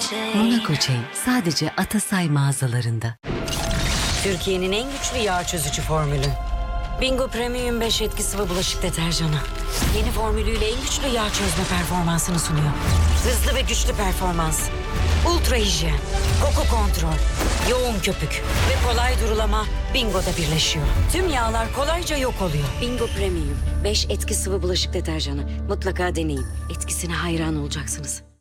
Monaco Chain sadece Atasay mağazalarında. Türkiye'nin en güçlü yağ çözücü formülü. Bingo Premium 5 etki sıvı bulaşık deterjanı. Yeni formülüyle en güçlü yağ çözme performansını sunuyor. Hızlı ve güçlü performans. Ultra hijyen. Koku kontrol. Yoğun köpük. Ve kolay durulama Bingo'da birleşiyor. Tüm yağlar kolayca yok oluyor. Bingo Premium 5 etki sıvı bulaşık deterjanı. Mutlaka deneyin. Etkisine hayran olacaksınız.